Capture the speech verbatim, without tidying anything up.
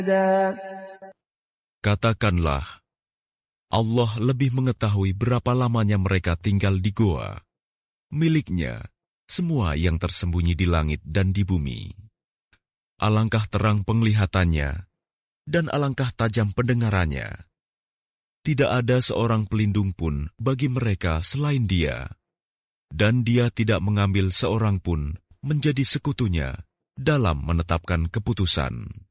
Katakanlah, Allah lebih mengetahui berapa lamanya mereka tinggal di goa. Miliknya semua yang tersembunyi di langit dan di bumi. Alangkah terang penglihatannya dan alangkah tajam pendengarannya. Tidak ada seorang pelindung pun bagi mereka selain Dia, dan Dia tidak mengambil seorang pun menjadi sekutunya dalam menetapkan keputusan.